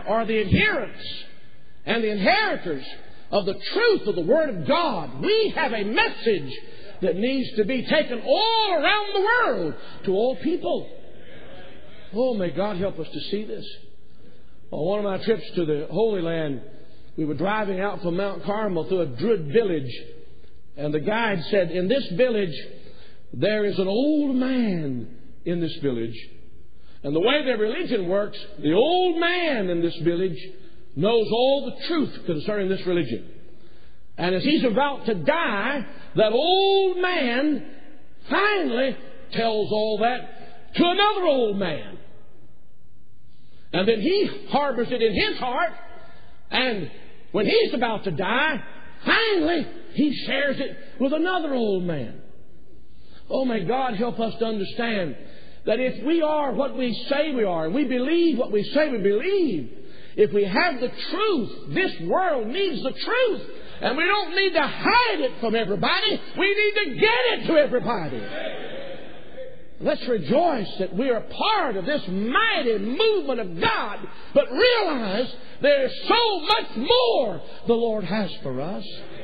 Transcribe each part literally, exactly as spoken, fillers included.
are the adherents and the inheritors of the truth of the Word of God. We have a message that needs to be taken all around the world to all people. Oh, may God help us to see this. On one of my trips to the Holy Land, we were driving out from Mount Carmel through a Druid village. And the guide said, in this village, there is an old man in this village. And the way their religion works, the old man in this village knows all the truth concerning this religion. And as he's about to die, that old man finally tells all that to another old man. And then he harbors it in his heart. And when he's about to die, finally he shares it with another old man. Oh, may God help us to understand that if we are what we say we are, and we believe what we say we believe, if we have the truth, this world needs the truth. And we don't need to hide it from everybody. We need to get it to everybody. Let's rejoice that we are part of this mighty movement of God, but realize there's so much more the Lord has for us.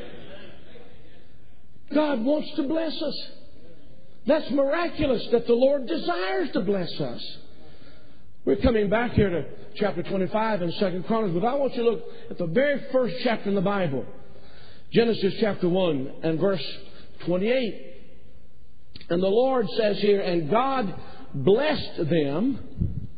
God wants to bless us. That's miraculous that the Lord desires to bless us. We're coming back here to chapter twenty-five in Second Chronicles, but I want you to look at the very first chapter in the Bible. Genesis chapter one and verse twenty-eight. And the Lord says here, and God blessed them,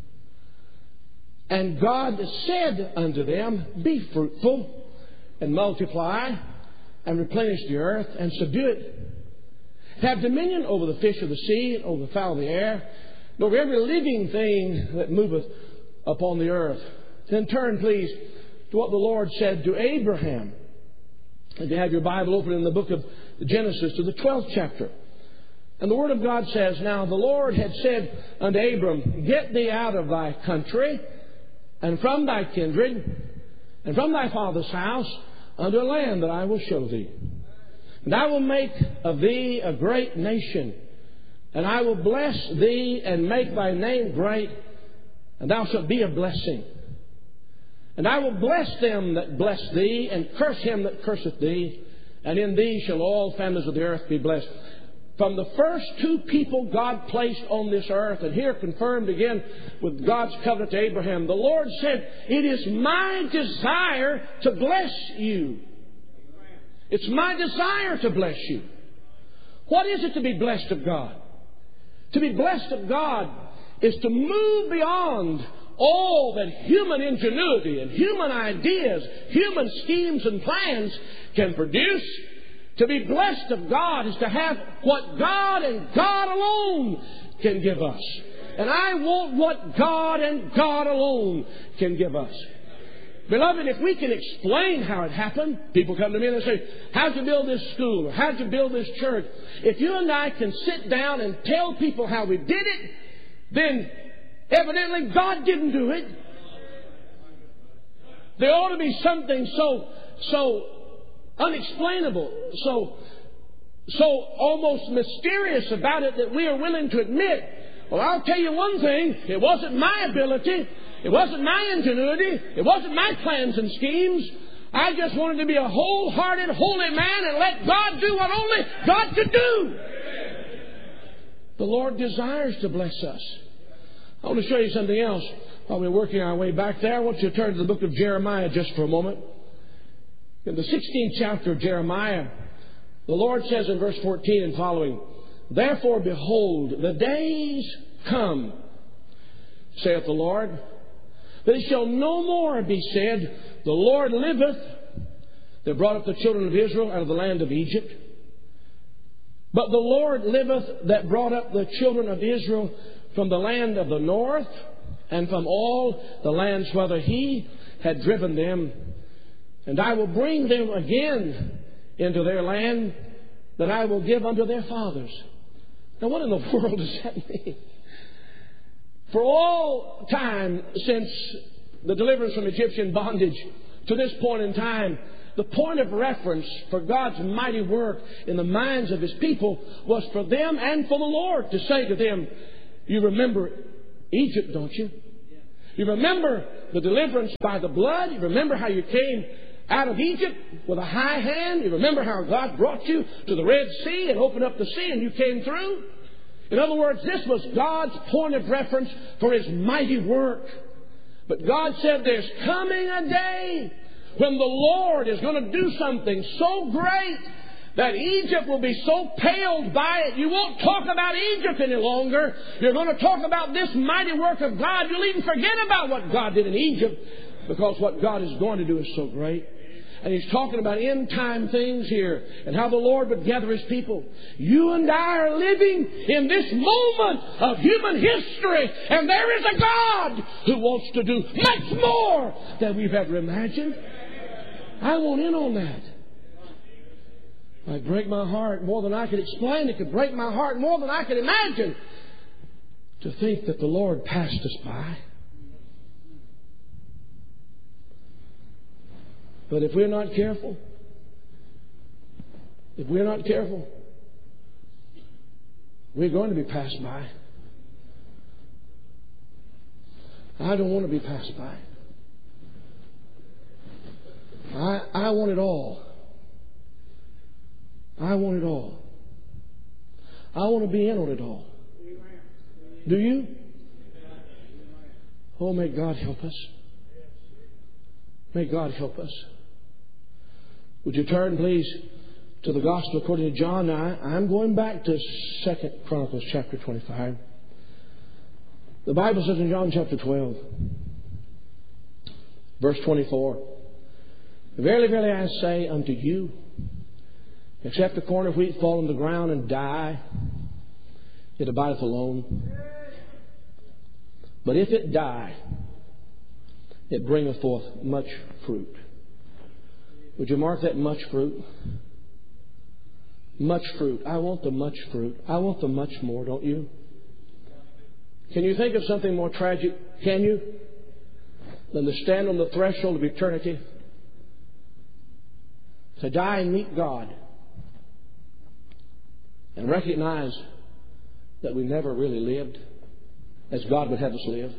and God said unto them, be fruitful, and multiply, and replenish the earth, and subdue it. Have dominion over the fish of the sea, and over the fowl of the air, and over every living thing that moveth upon the earth. Then turn, please, to what the Lord said to Abraham. If you have your Bible open in the book of Genesis to the twelfth chapter. And the Word of God says, now the Lord had said unto Abram, get thee out of thy country, and from thy kindred, and from thy father's house, unto a land that I will show thee. And I will make of thee a great nation, and I will bless thee, and make thy name great, and thou shalt be a blessing. And I will bless them that bless thee, and curse him that curseth thee, and in thee shall all families of the earth be blessed. From the first two people God placed on this earth, and here confirmed again with God's covenant to Abraham, the Lord said, it is my desire to bless you. It's my desire to bless you. What is it to be blessed of God? To be blessed of God is to move beyond all that human ingenuity and human ideas, human schemes and plans can produce. To be blessed of God is to have what God and God alone can give us. And I want what God and God alone can give us. Beloved, if we can explain how it happened, people come to me and they say, how'd you build this school? Or how'd you build this church? If you and I can sit down and tell people how we did it, then evidently God didn't do it. There ought to be something so, so unexplainable, so, so almost mysterious about it that we are willing to admit, well, I'll tell you one thing, it wasn't my ability, it wasn't my ingenuity, it wasn't my plans and schemes. I just wanted to be a wholehearted, holy man and let God do what only God could do. The Lord desires to bless us. I want to show you something else while we're working our way back there. I want you to turn to the book of Jeremiah just for a moment. In the sixteenth chapter of Jeremiah, the Lord says in verse fourteen and following, therefore, behold, the days come, saith the Lord, that it shall no more be said, the Lord liveth, that brought up the children of Israel out of the land of Egypt. But the Lord liveth, that brought up the children of Israel from the land of the north, and from all the lands whither he had driven them. And I will bring them again into their land that I will give unto their fathers. Now, what in the world does that mean? For all time since the deliverance from Egyptian bondage to this point in time, the point of reference for God's mighty work in the minds of His people was for them and for the Lord to say to them, you remember Egypt, don't you? You remember the deliverance by the blood. You remember how you came out of Egypt with a high hand. You remember how God brought you to the Red Sea and opened up the sea and you came through. In other words, this was God's point of reference for His mighty work. But God said there's coming a day when the Lord is going to do something so great that Egypt will be so paled by it. You won't talk about Egypt any longer. You're going to talk about this mighty work of God. You'll even forget about what God did in Egypt, because what God is going to do is so great. And He's talking about end time things here and how the Lord would gather His people. You and I are living in this moment of human history, and there is a God who wants to do much more than we've ever imagined. I want in on that. It might break my heart more than I could explain. It could break my heart more than I could imagine to think that the Lord passed us by. But if we're not careful, if we're not careful, we're going to be passed by. I don't want to be passed by. I, I want it all. I want it all. I want to be in on it all. Do you? Oh, may God help us. May God help us. Would you turn, please, to the Gospel according to John? Now, I'm going back to Second Chronicles chapter twenty-five. The Bible says in John chapter twelve, verse twenty-four, Verily, verily, I say unto you, except the corn of wheat fall on the ground and die, it abideth alone. But if it die, it bringeth forth much fruit. Would you mark that, much fruit? Much fruit. I want the much fruit. I want the much more, don't you? Can you think of something more tragic, can you, than to stand on the threshold of eternity, to die and meet God, and recognize that we never really lived as God would have us live?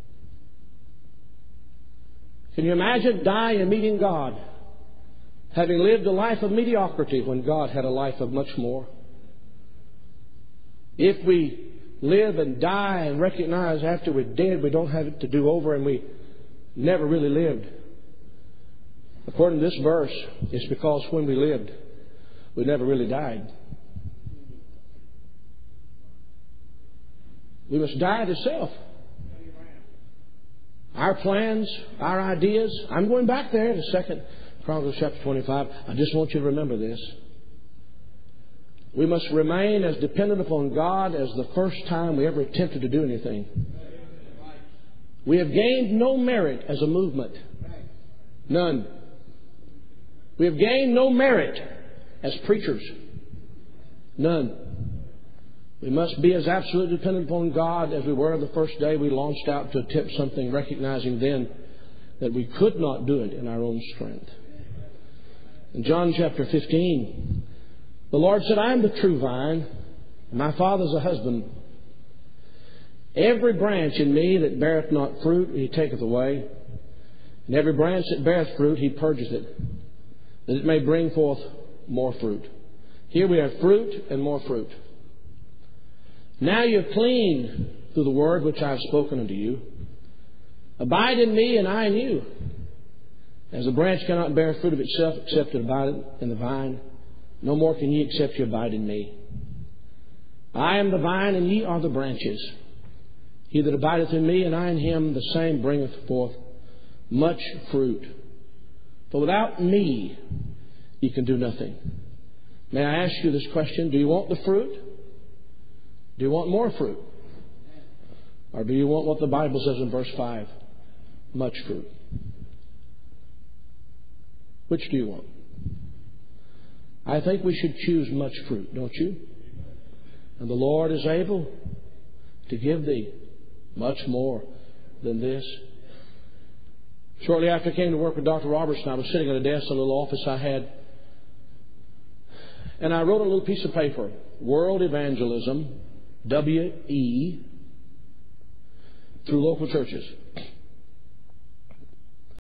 Can you imagine dying and meeting God, having lived a life of mediocrity when God had a life of much more? If we live and die and recognize after we're dead we don't have it to do over and we never really lived, according to this verse, it's because when we lived, we never really died. We must die to self. Our plans, our ideas. I'm going back there to Second Chronicles chapter twenty-five. I just want you to remember this. We must remain as dependent upon God as the first time we ever attempted to do anything. We have gained no merit as a movement. None. We have gained no merit as preachers. None. We must be as absolutely dependent upon God as we were the first day we launched out to attempt something, recognizing then that we could not do it in our own strength. In John chapter fifteen, the Lord said, I am the true vine, and my Father's a husbandman. Every branch in me that beareth not fruit, He taketh away. And every branch that beareth fruit, He purgeth it, that it may bring forth more fruit. Here we have fruit and more fruit. Now you have cleaned through the word which I have spoken unto you. Abide in me, and I in you. As a branch cannot bear fruit of itself except it abide in the vine, no more can ye except you abide in me. I am the vine, and ye are the branches. He that abideth in me, and I in him, the same bringeth forth much fruit. For without me, ye can do nothing. May I ask you this question? Do you want the fruit? Do you want more fruit? Or do you want what the Bible says in verse five? Much fruit. Which do you want? I think we should choose much fruit, don't you? And the Lord is able to give thee much more than this. Shortly after I came to work with Doctor Robertson, I was sitting at a desk in a little office I had. And I wrote a little piece of paper, World Evangelism, W E, through local churches.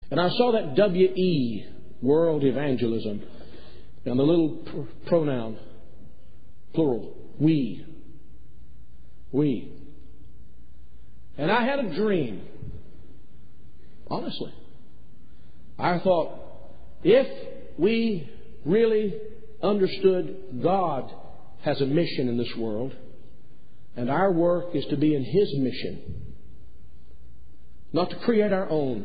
And I saw that W E, world evangelism, and the little pr- pronoun, plural, we. We. And I had a dream. Honestly. I thought, if we really understood God has a mission in this world, and our work is to be in His mission, not to create our own.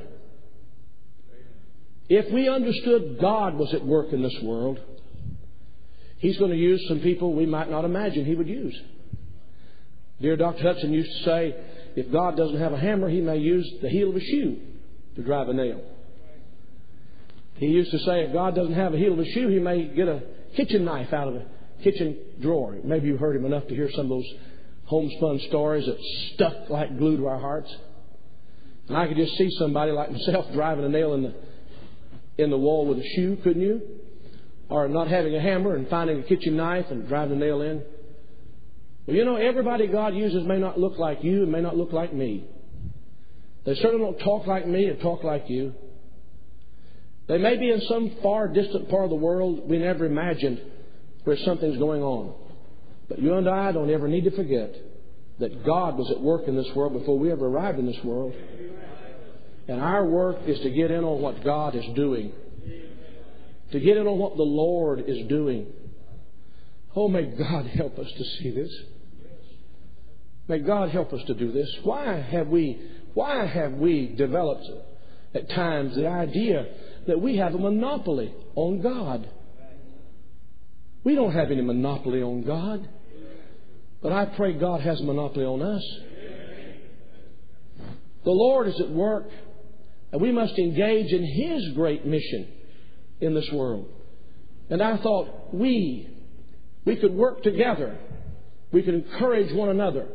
If we understood God was at work in this world, He's going to use some people we might not imagine He would use. Dear Doctor Hudson used to say, if God doesn't have a hammer, He may use the heel of a shoe to drive a nail. He used to say, if God doesn't have a heel of a shoe, He may get a kitchen knife out of a kitchen drawer. Maybe you've heard Him enough to hear some of those homespun stories that stuck like glue to our hearts. And I could just see somebody like myself driving a nail in the in the wall with a shoe, couldn't you? Or not having a hammer and finding a kitchen knife and driving a nail in. Well, you know, everybody God uses may not look like you and may not look like me. They certainly don't talk like me and talk like you. They may be in some far distant part of the world we never imagined where something's going on. But you and I don't ever need to forget that God was at work in this world before we ever arrived in this world. And our work is to get in on what God is doing. To get in on what the Lord is doing. Oh, may God help us to see this. May God help us to do this. Why have we, why have we developed at times the idea that we have a monopoly on God? We don't have any monopoly on God. But I pray God has a monopoly on us. The Lord is at work, and we must engage in His great mission in this world. And I thought we, we could work together. We could encourage one another.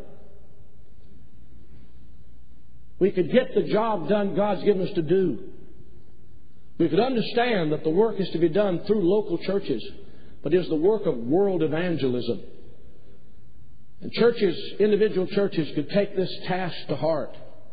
We could get the job done God's given us to do. We could understand that the work is to be done through local churches, but it is the work of world evangelism. And churches, individual churches, could take this task to heart.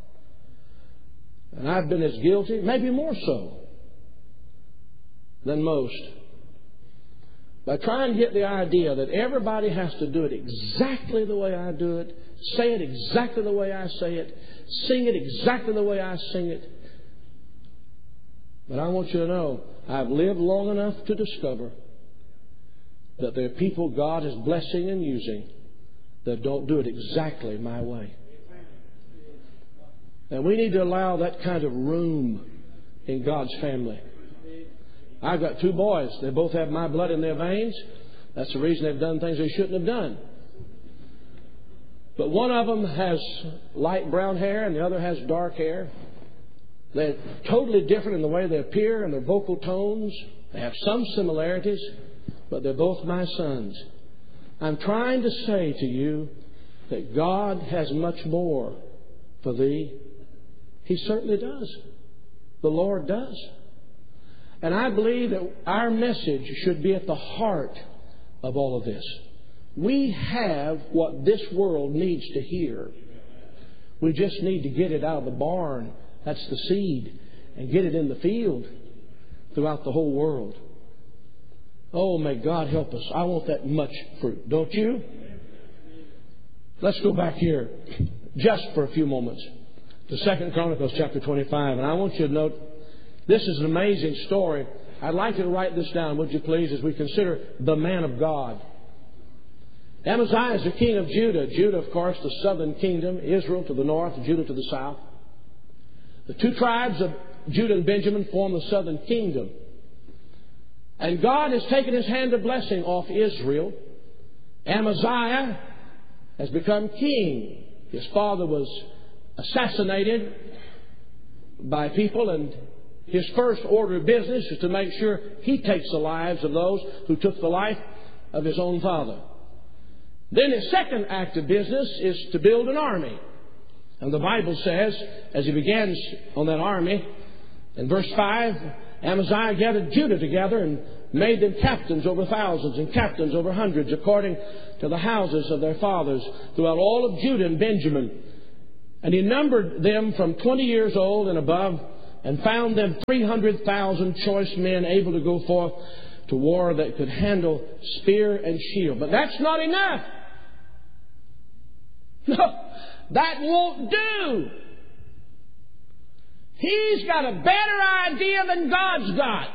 And I've been as guilty, maybe more so, than most, by trying to get the idea that everybody has to do it exactly the way I do it, say it exactly the way I say it, sing it exactly the way I sing it. But I want you to know, I've lived long enough to discover that there are people God is blessing and using that don't do it exactly my way. And we need to allow that kind of room in God's family. I've got two boys. They both have my blood in their veins. That's the reason they've done things they shouldn't have done. But one of them has light brown hair and the other has dark hair. They're totally different in the way they appear and their vocal tones. They have some similarities, but they're both my sons. I'm trying to say to you that God has much more for thee. He certainly does. The Lord does. And I believe that our message should be at the heart of all of this. We have what this world needs to hear. We just need to get it out of the barn. That's the seed. And get it in the field throughout the whole world. Oh, may God help us. I want that much fruit. Don't you? Let's go back here just for a few moments to Second Chronicles chapter twenty-five. And I want you to note, this is an amazing story. I'd like you to write this down, would you please, as we consider the man of God. Amaziah is the king of Judah. Judah, of course, the southern kingdom. Israel to the north, Judah to the south. The two tribes of Judah and Benjamin form the southern kingdom. And God has taken His hand of blessing off Israel. Amaziah has become king. His father was assassinated by people, and his first order of business is to make sure he takes the lives of those who took the life of his own father. Then his second act of business is to build an army. And the Bible says, as he begins on that army, in verse five, Amaziah gathered Judah together and made them captains over thousands and captains over hundreds, according to the houses of their fathers, throughout all of Judah and Benjamin. And he numbered them from twenty years old and above, and found them three hundred thousand choice men able to go forth to war that could handle spear and shield. But that's not enough. No, that won't do. He's got a better idea than God's got.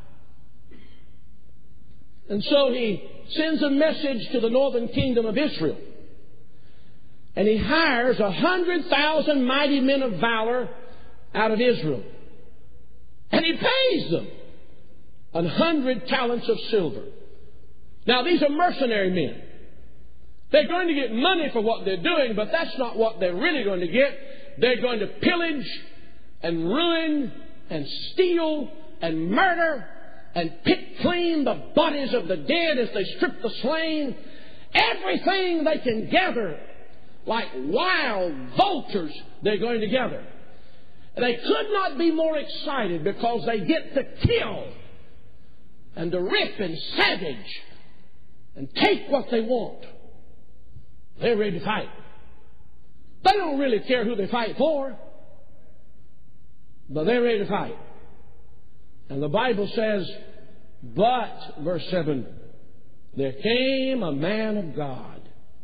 And so He sends a message to the northern kingdom of Israel. And He hires a hundred thousand mighty men of valor out of Israel. And He pays them a hundred talents of silver. Now, these are mercenary men. They're going to get money for what they're doing, but that's not what they're really going to get. They're going to pillage and ruin and steal and murder and pick clean the bodies of the dead as they strip the slain. Everything they can gather, like wild vultures, they're going to gather. They could not be more excited because they get to kill and to rip and savage and take what they want. They're ready to fight. They don't really care who they fight for, but they're ready to fight. And the Bible says, but, verse seven, there came a man of God.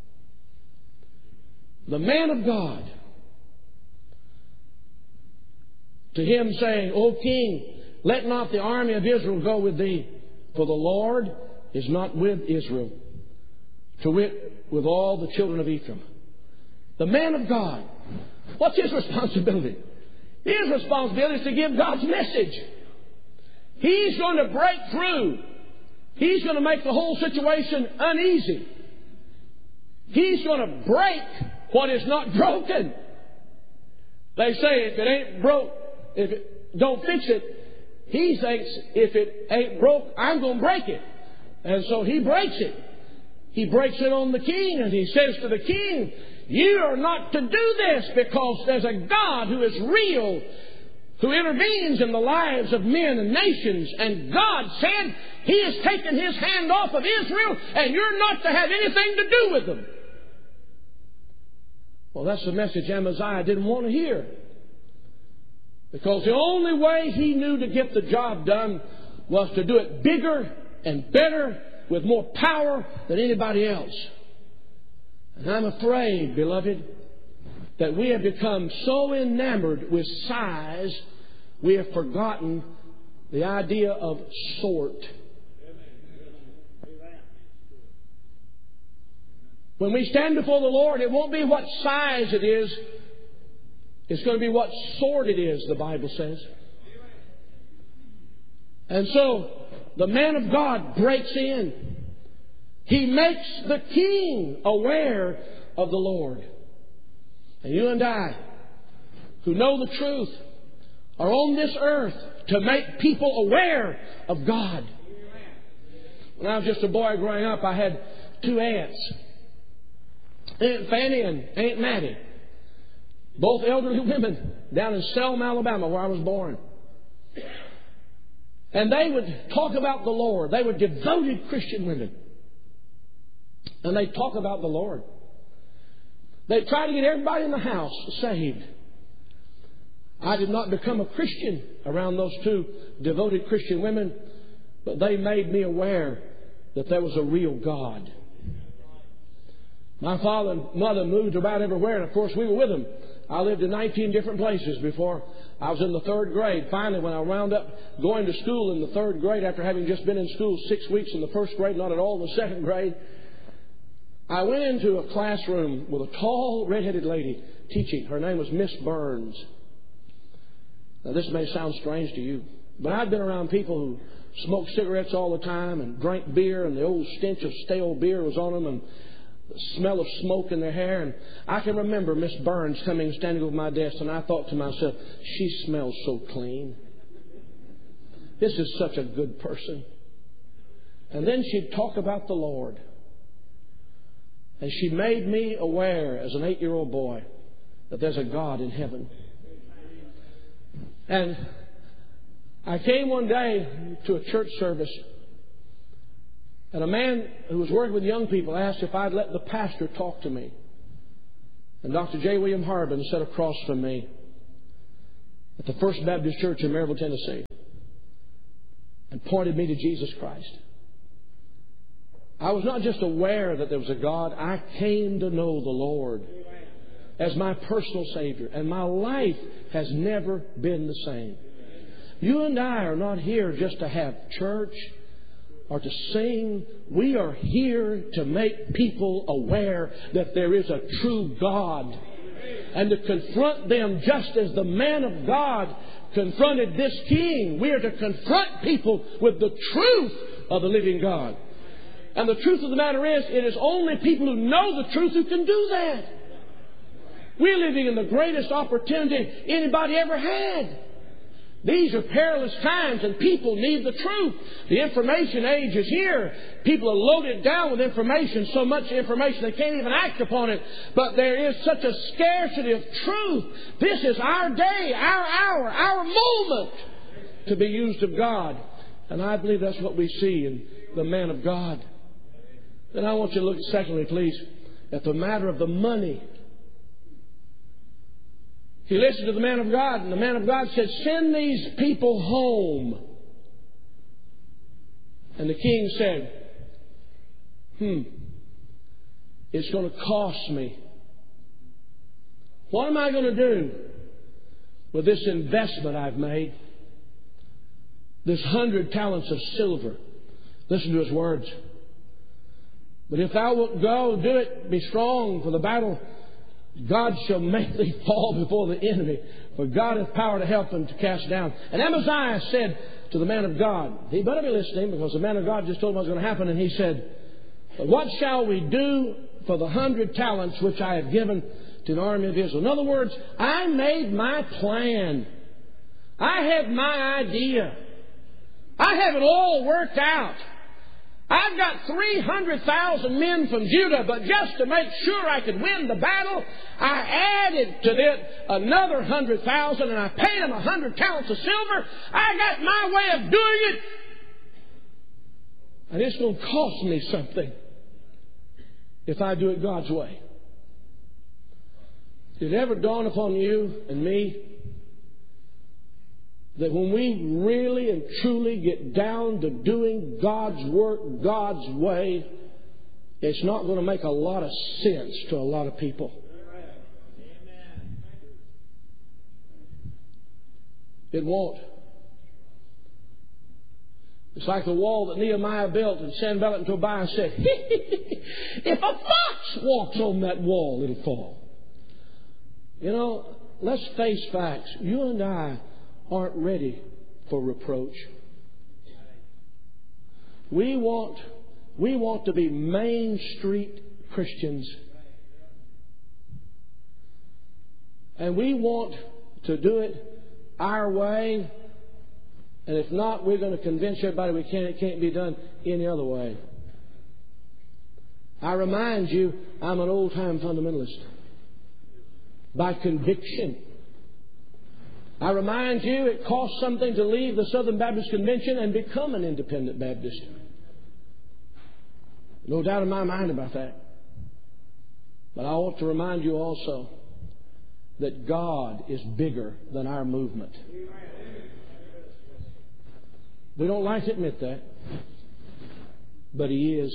The man of God to him saying, O king, let not the army of Israel go with thee, for the Lord is not with Israel, to wit, with all the children of Ephraim. The man of God, what's his responsibility? His responsibility is to give God's message. He's going to break through. He's going to make the whole situation uneasy. He's going to break what is not broken. They say if it ain't broke, if it don't fix it, he thinks if it ain't broke, I'm going to break it. And so he breaks it. He breaks it on the king, and he says to the king, you are not to do this because there's a God who is real, who intervenes in the lives of men and nations. And God said He has taken His hand off of Israel, and you're not to have anything to do with them. Well, that's the message Amaziah didn't want to hear. Because the only way he knew to get the job done was to do it bigger and better with more power than anybody else. And I'm afraid, beloved, that we have become so enamored with size, we have forgotten the idea of sort. When we stand before the Lord, it won't be what size it is. It's going to be what sort it is, the Bible says. And so, the man of God breaks in. He makes the king aware of the Lord. And you and I, who know the truth, are on this earth to make people aware of God. When I was just a boy growing up, I had two aunts, Aunt Fanny and Aunt Mattie, both elderly women down in Selma, Alabama, where I was born. And they would talk about the Lord. They were devoted Christian women. And they'd talk about the Lord. They'd try to get everybody in the house saved. I did not become a Christian around those two devoted Christian women, but they made me aware that there was a real God. My father and mother moved about everywhere, and of course we were with them. I lived in nineteen different places before I was in the third grade. Finally, when I wound up going to school in the third grade, after having just been in school six weeks in the first grade, not at all in the second grade, I went into a classroom with a tall, red-headed lady teaching. Her name was Miss Burns. Now, this may sound strange to you, but I'd been around people who smoked cigarettes all the time and drank beer, and the old stench of stale beer was on them, and the smell of smoke in their hair. And I can remember Miss Burns coming and standing over my desk, and I thought to myself, she smells so clean. This is such a good person. And then she'd talk about the Lord. And she made me aware as an eight-year-old boy that there's a God in heaven. And I came one day to a church service, and a man who was working with young people asked if I'd let the pastor talk to me. And Doctor J. William Harbin sat across from me. at the First Baptist Church in Maryville, Tennessee, and pointed me to Jesus Christ. I was not just aware that there was a God. I came to know the Lord as my personal Savior. And my life has never been the same. You and I are not here just to have church or to sing. We are here to make people aware that there is a true God. And to confront them just as the man of God confronted this king. We are to confront people with the truth of the living God. And the truth of the matter is, it is only people who know the truth who can do that. We're living in the greatest opportunity anybody ever had. These are perilous times and people need the truth. The information age is here. People are loaded down with information, so much information they can't even act upon it. But there is such a scarcity of truth. This is our day, our hour, our moment to be used of God. And I believe that's what we see in the man of God. Then I want you to look, secondly, please, at the matter of the money. He listened to the man of God, and the man of God said, send these people home. And the king said, hmm, it's going to cost me. What am I going to do with this investment I've made? This hundred talents of silver. Listen to his words. But if thou wilt go, do it, be strong for the battle. God shall make thee fall before the enemy, for God hath power to help him to cast down. And Amaziah said to the man of God, he better be listening, because the man of God just told him what was going to happen, and he said, but what shall we do for the hundred talents which I have given to an army of Israel? In other words, I made my plan. I have my idea. I have it all worked out. I've got three hundred thousand men from Judah, but just to make sure I could win the battle, I added to it another one hundred thousand, and I paid them one hundred talents of silver. I got my way of doing it, and it's going to cost me something if I do it God's way. Did it ever dawn upon you and me that when we really and truly get down to doing God's work God's way, it's not going to make a lot of sense to a lot of people? It won't. It's like the wall that Nehemiah built, and Sanballat and Tobiah said, if a fox walks on that wall, it'll fall. You know, let's face facts. You and I aren't ready for reproach. We want, we want to be Main Street Christians. And we want to do it our way. And if not, we're going to convince everybody we can't, it can't be done any other way. I remind you, I'm an old-time fundamentalist by conviction. I remind you, it cost something to leave the Southern Baptist Convention and become an independent Baptist. No doubt in my mind about that. But I want to remind you also that God is bigger than our movement. We don't like to admit that, but He is.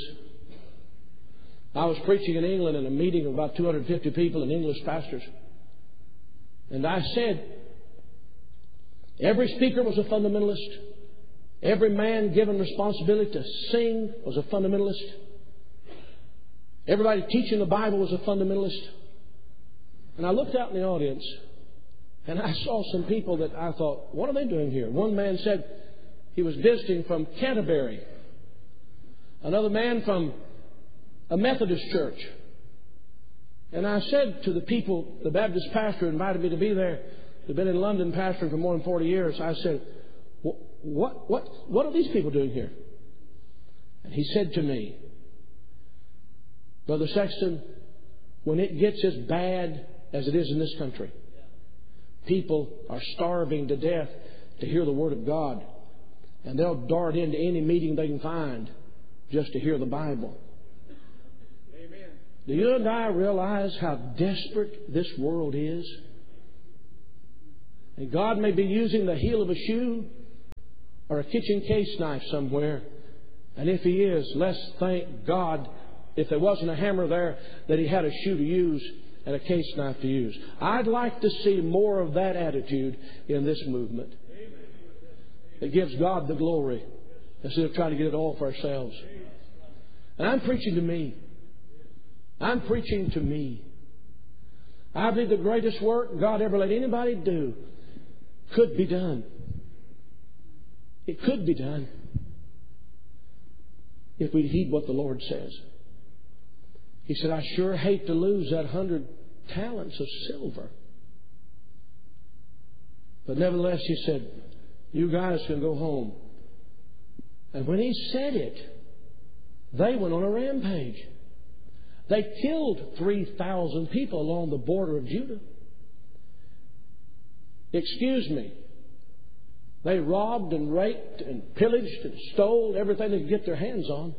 I was preaching in England in a meeting of about two hundred fifty people and English pastors. And I said, every speaker was a fundamentalist. Every man given responsibility to sing was a fundamentalist. Everybody teaching the Bible was a fundamentalist. And I looked out in the audience and I saw some people that I thought, what are they doing here? One man said he was visiting from Canterbury. Another man from a Methodist church. And I said to the people, the Baptist pastor invited me to be there, who'd been in London pastoring for more than forty years. I said, what, what, what, what are these people doing here? And he said to me, Brother Sexton, when it gets as bad as it is in this country, people are starving to death to hear the Word of God. And they'll dart into any meeting they can find just to hear the Bible. Amen. Do you and I realize how desperate this world is? And God may be using the heel of a shoe or a kitchen case knife somewhere. And if He is, let's thank God, if there wasn't a hammer there, that He had a shoe to use and a case knife to use. I'd like to see more of that attitude in this movement. It gives God the glory instead of trying to get it all for ourselves. And I'm preaching to me. I'm preaching to me. I believe the greatest work God ever let anybody do could be done. It could be done if we heed what the Lord says. He said, I sure hate to lose that hundred talents of silver. But nevertheless, He said, you guys can go home. And when He said it, they went on a rampage. They killed three thousand people along the border of Judah. Excuse me. They robbed and raped and pillaged and stole everything they could get their hands on.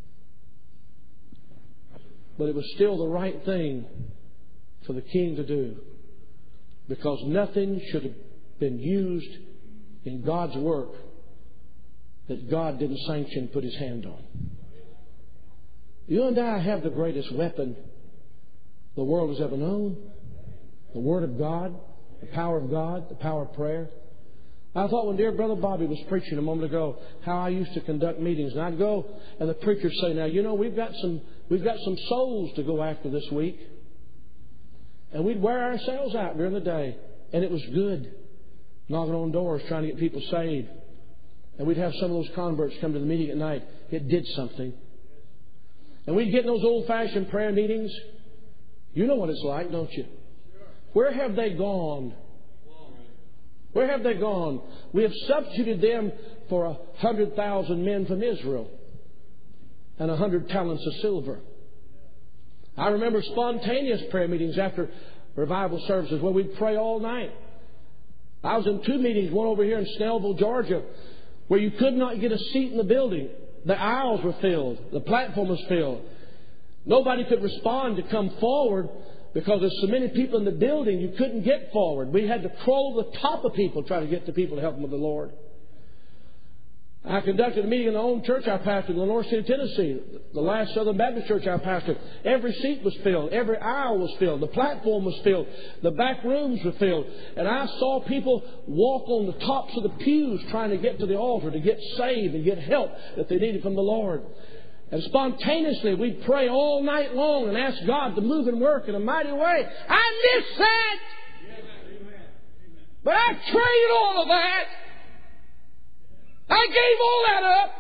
But it was still the right thing for the king to do, because nothing should have been used in God's work that God didn't sanction and put His hand on. You and I have the greatest weapon the world has ever known. The Word of God, the power of God, the power of prayer. I thought when dear Brother Bobby was preaching a moment ago how I used to conduct meetings, and I'd go and the preacher would say, now, you know, we've got some we've got some souls to go after this week. And we'd wear ourselves out during the day. And it was good. Knocking on doors, trying to get people saved. And we'd have some of those converts come to the meeting at night. It did something. And we'd get in those old-fashioned prayer meetings. You know what it's like, don't you? Where have they gone? Where have they gone? We have substituted them for a hundred thousand men from Israel and a hundred talents of silver. I remember spontaneous prayer meetings after revival services where we'd pray all night. I was in two meetings, one over here in Snellville, Georgia, where you could not get a seat in the building. The aisles were filled. The platform was filled. Nobody could respond to come forward because there's so many people in the building you couldn't get forward. We had to crawl over the top of people trying to get the people to help them with the Lord. I conducted a meeting in the own church I pastored in Lenore City, Tennessee, the last Southern Baptist church I pastored. Every seat was filled. Every aisle was filled. The platform was filled. The back rooms were filled. And I saw people walk on the tops of the pews trying to get to the altar to get saved and get help that they needed from the Lord. And spontaneously we'd pray all night long and ask God to move and work in a mighty way. I miss that! But I trade all of that. I gave all that up.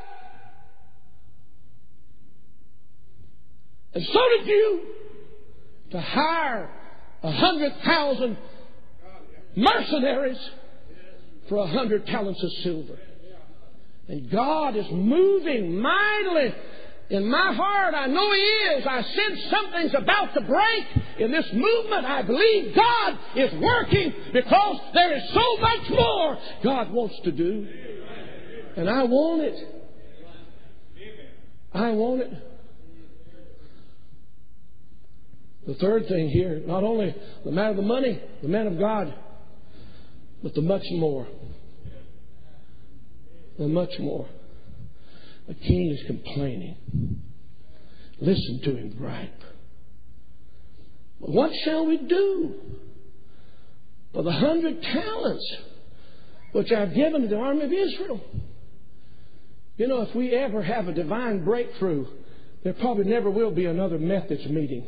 And so did you, to hire a hundred thousand mercenaries for a hundred talents of silver. And God is moving mightily in my heart. I know He is. I sense something's about to break in this movement. I believe God is working because there is so much more God wants to do. And I want it. I want it. The third thing here, not only the man of the money, the man of God, but the much more. The much more. The king is complaining. Listen to him gripe. What shall we do for the hundred talents which I have given to the army of Israel? You know, if we ever have a divine breakthrough, there probably never will be another Methodist meeting.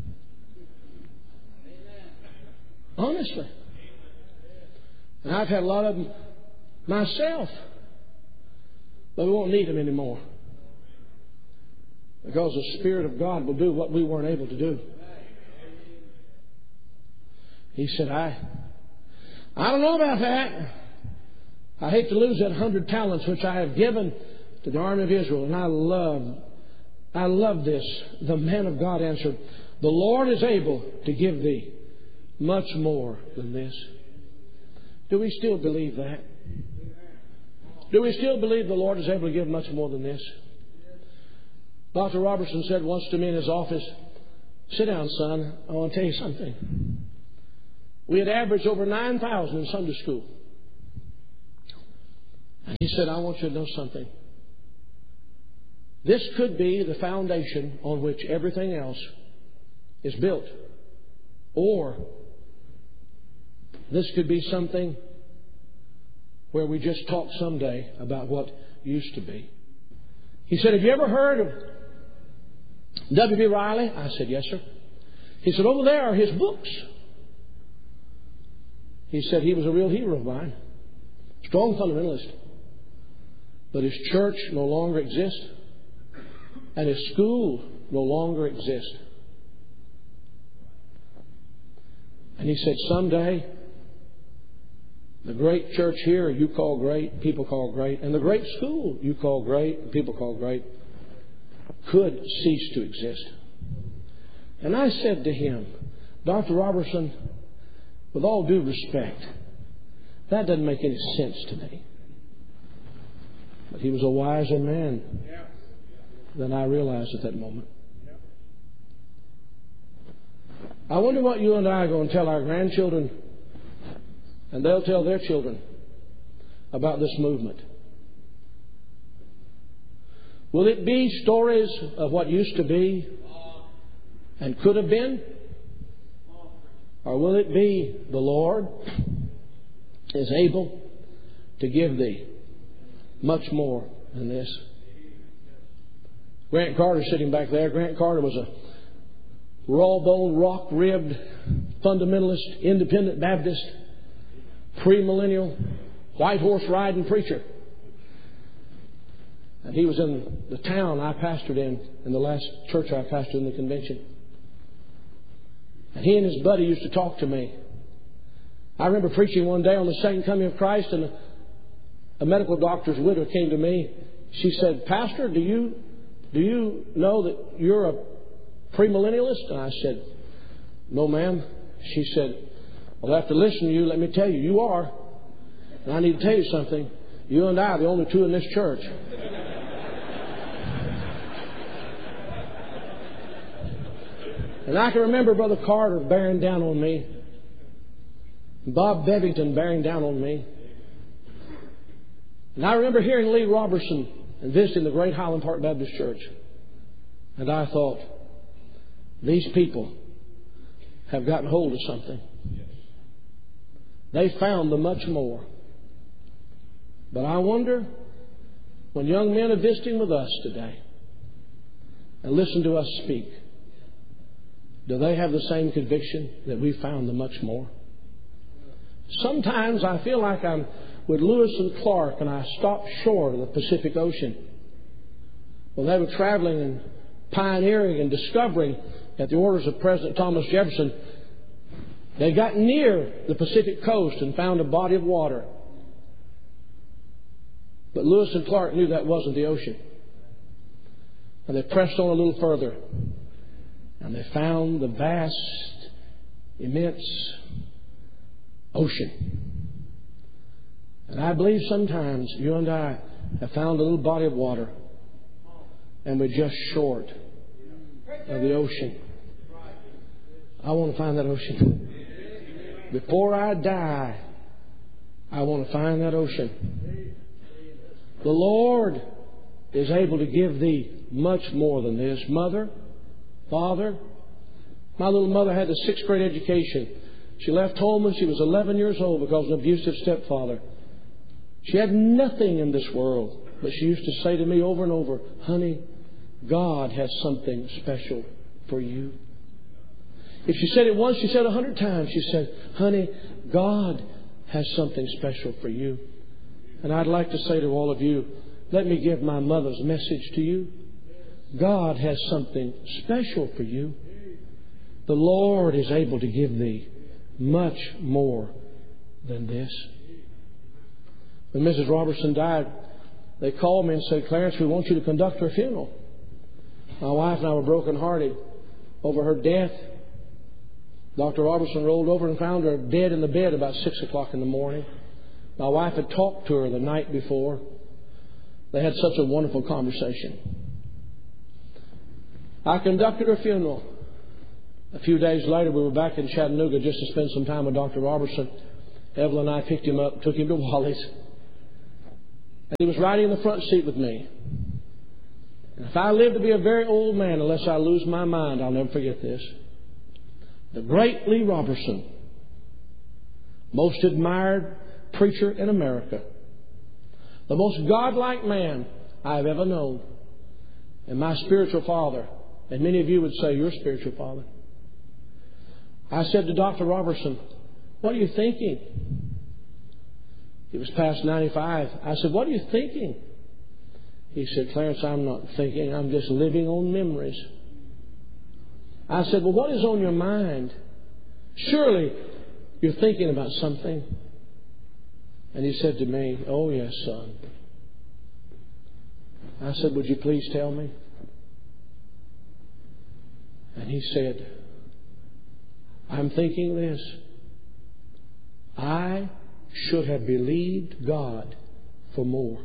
Honestly. And I've had a lot of them myself. But we won't need them anymore. Because the Spirit of God will do what we weren't able to do. He said, I, I don't know about that. I hate to lose that hundred talents which I have given to the army of Israel. And I love, I love this. The man of God answered, the Lord is able to give thee much more than this. Do we still believe that? Do we still believe the Lord is able to give much more than this? Doctor Robertson said once to me in his office, sit down, son. I want to tell you something. We had averaged over nine thousand in Sunday school. And he said, I want you to know something. This could be the foundation on which everything else is built. Or this could be something where we just talk someday about what used to be. He said, have you ever heard of W B Riley? I said, yes, sir. He said, over there are his books. He said he was a real hero of mine. Strong fundamentalist. But his church no longer exists. And his school no longer exists. And he said, someday, the great church here you call great, people call great, and the great school you call great, people call great, could cease to exist. And I said to him, Doctor Robertson, with all due respect, that doesn't make any sense to me. But he was a wiser man than I realized at that moment. I wonder what you and I are going to tell our grandchildren, and they'll tell their children about this movement. Will it be stories of what used to be and could have been? Or will it be the Lord is able to give thee much more than this? Grant Carter sitting back there. Grant Carter was a raw-boned, rock-ribbed, fundamentalist, independent Baptist, premillennial, white horse riding preacher. And he was in the town I pastored in, in the last church I pastored in the convention. And he and his buddy used to talk to me. I remember preaching one day on the second coming of Christ, and a, a medical doctor's widow came to me. She said, Pastor, do you do you know that you're a premillennialist? And I said, no, ma'am. She said, well, after listening to you, let me tell you, you are. And I need to tell you something. You and I are the only two in this church. And I can remember Brother Carter bearing down on me, Bob Bevington bearing down on me. And I remember hearing Lee Robertson and visiting the great Highland Park Baptist Church. And I thought, these people have gotten hold of something. They found the much more. But I wonder, when young men are visiting with us today and listen to us speak, do they have the same conviction that we found the much more? Sometimes I feel like I'm with Lewis and Clark and I stopped short of the Pacific Ocean. When they were traveling and pioneering and discovering at the orders of President Thomas Jefferson, they got near the Pacific coast and found a body of water. But Lewis and Clark knew that wasn't the ocean. And they pressed on a little further. And they found the vast, immense ocean. And I believe sometimes you and I have found a little body of water. And we're just short of the ocean. I want to find that ocean. Before I die, I want to find that ocean. The Lord is able to give thee much more than this. Mother, Father, my little mother had a sixth grade education. She left home when she was eleven years old because of an abusive stepfather. She had nothing in this world, but she used to say to me over and over, honey, God has something special for you. If she said it once, she said it a hundred times. She said, honey, God has something special for you. And I'd like to say to all of you, let me give my mother's message to you. God has something special for you. The Lord is able to give thee much more than this. When Missus Robertson died, they called me and said, Clarence, we want you to conduct her funeral. My wife and I were brokenhearted over her death. Doctor Robertson rolled over and found her dead in the bed about six o'clock in the morning. My wife had talked to her the night before. They had such a wonderful conversation. I conducted her funeral. A few days later, we were back in Chattanooga just to spend some time with Doctor Robertson. Evelyn and I picked him up, took him to Wally's. And he was riding in the front seat with me. And if I live to be a very old man, unless I lose my mind, I'll never forget this. The great Lee Robertson, most admired preacher in America, the most godlike man I've ever known, and my spiritual father, and many of you would say your spiritual father. I said to Doctor Robertson, "What are you thinking?" He was past ninety-five. I said, "What are you thinking?" He said, "Clarence, I'm not thinking. I'm just living on memories." I said, "Well, what is on your mind? Surely you're thinking about something." And he said to me, "Oh, yes, son." I said, "Would you please tell me?" And he said, "I'm thinking this. I should have believed God for more."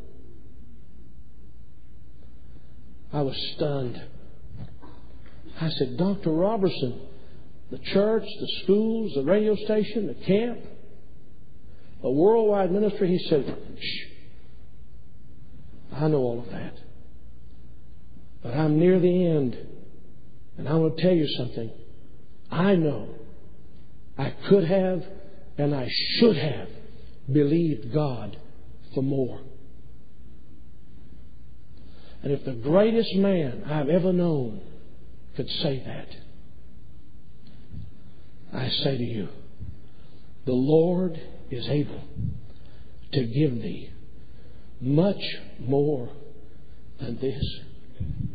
I was stunned. I said, "Doctor Robertson, the church, the schools, the radio station, the camp, the worldwide ministry," he said, "Shh. I know all of that. But I'm near the end. And I want to tell you something. I know I could have and I should have believed God for more." And if the greatest man I've ever known could say that, I say to you, the Lord is able to give thee much more than this.